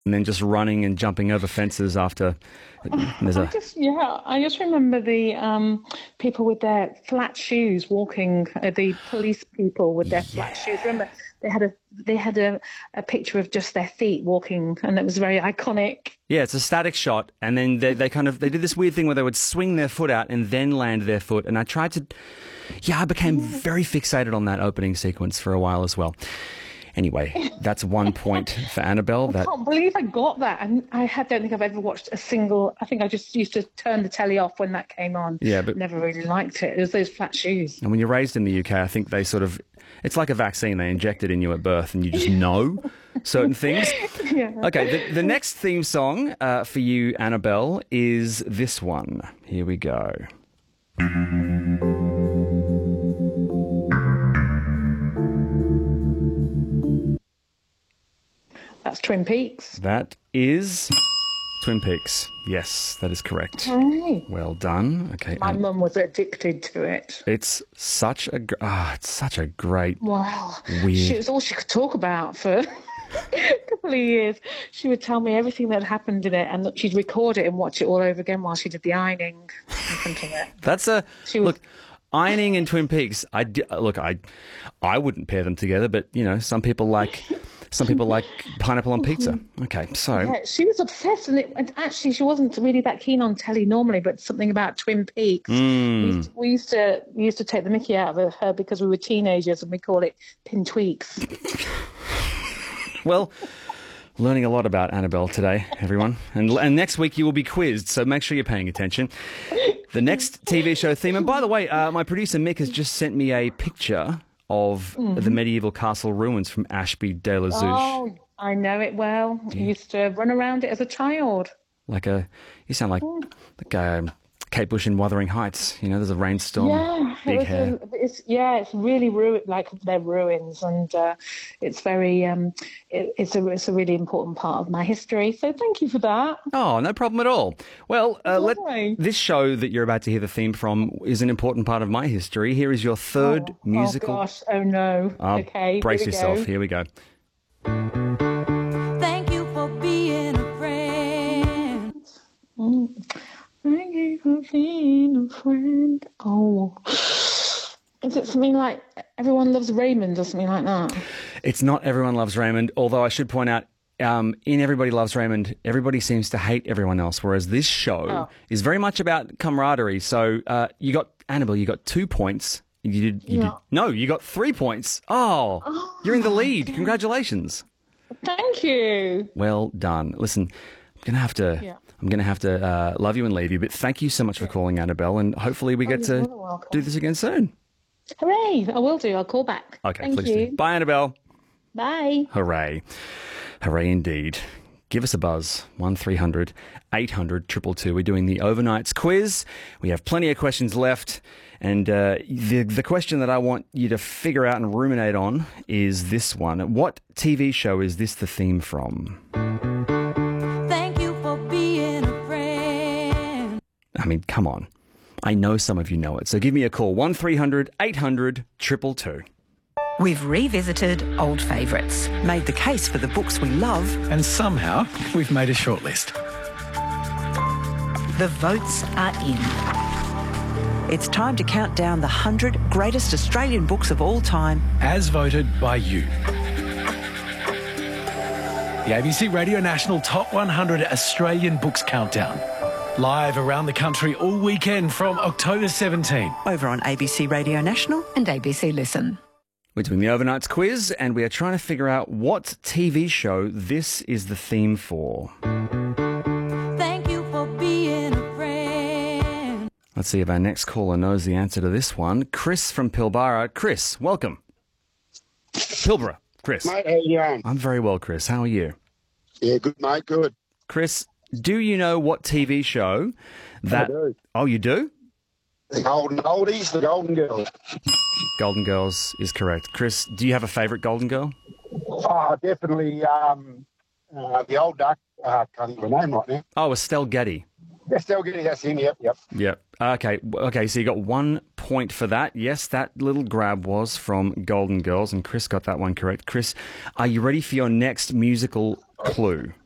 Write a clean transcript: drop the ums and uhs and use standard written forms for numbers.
and then just running and jumping over fences after there's a... I just remember the people with their flat shoes walking, the police people with their flat shoes. Remember, they had a picture of just their feet walking, and it was very iconic. Yeah, it's a static shot, and then they did this weird thing where they would swing their foot out and then land their foot, and I became very fixated on that opening sequence for a while as well. Anyway, that's 1 point for Annabelle. I can't believe I got that. And don't think I've ever watched a single... I think I just used to turn the telly off when that came on. Yeah, but... Never really liked it. It was those flat shoes. And when you're raised in the UK, I think they sort of... It's like a vaccine. They inject it in you at birth and you just know certain things. Yeah. Okay, the next theme song for you, Annabelle, is this one. Here we go. That's Twin Peaks. That is Twin Peaks. Yes, that is correct. Hey. Well done. Okay. My mum was addicted to it. It's such a great. Wow. Weird. It was all she could talk about for a couple of years. She would tell me everything that happened in it, and that she'd record it and watch it all over again while she did the ironing in front of it. Look. Ironing and Twin Peaks. I wouldn't pair them together, but some people like pineapple on pizza. Okay, so yeah, she was obsessed, and actually she wasn't really that keen on telly normally, but something about Twin Peaks. We used to take the mickey out of her because we were teenagers, and we call it pin tweaks. Well, learning a lot about Annabelle today, everyone, and next week you will be quizzed, so make sure you're paying attention. The next TV show theme, and by the way, my producer Mick has just sent me a picture of the medieval castle ruins from Ashby de la Zouch. Oh, I know it well. I used to run around it as a child. You sound like Kate Bush in Wuthering Heights. There's a rainstorm, big hair. It's really like they're ruins, and it's very it's a really important part of my history. So thank you for that. Oh, no problem at all. Well, this show that you're about to hear the theme from is an important part of my history. Here is your third musical. Oh gosh! Oh no! Okay, brace yourself. Here we go. Thank you for being a friend. Thank you for being a friend. Oh. Is it something like Everyone Loves Raymond or something like that? It's not Everyone Loves Raymond, although I should point out, in Everybody Loves Raymond, everybody seems to hate everyone else, whereas this show is very much about camaraderie. So Annabelle, you got 2 points. You got 3 points. Oh, you're in the lead. God. Congratulations. Thank you. Well done. Listen, I'm going to have to love you and leave you, but thank you so much for calling, Annabelle, and hopefully we get to do this again soon. Hooray! I will do. I'll call back. Okay, Thank please you. do. Bye, Annabelle. Bye. Hooray. Hooray indeed. Give us a buzz, 1300 800 222. We're doing the overnights quiz. We have plenty of questions left, and the question that I want you to figure out and ruminate on is this one. What TV show is this the theme from? Thank you for being a friend. I mean, come on. I know some of you know it, so give me a call, 1300 800 222. We've revisited old favourites, made the case for the books we love, and somehow we've made a shortlist. The votes are in. It's time to count down the 100 greatest Australian books of all time. As voted by you. The ABC Radio National Top 100 Australian Books Countdown. Live around the country all weekend from October 17. Over on ABC Radio National and ABC Listen. We're doing the overnights quiz, and we are trying to figure out what TV show this is the theme for. Thank you for being a friend. Let's see if our next caller knows the answer to this one. Chris from Pilbara. Chris, welcome. Pilbara, Chris. Mate, how you doing? I'm very well, Chris. How are you? Yeah, good, mate, good. Chris, do you know what TV show that... I do. Oh, you do? The Golden Oldies, the Golden Girls. Golden Girls is correct. Chris, do you have a favourite Golden Girl? Oh, definitely the old duck. Can't think of her name right now. Oh, Estelle Getty. Estelle Getty, that's him, yep. Yep. Okay, so you got 1 point for that. Yes, that little grab was from Golden Girls, and Chris got that one correct. Chris, are you ready for your next musical clue?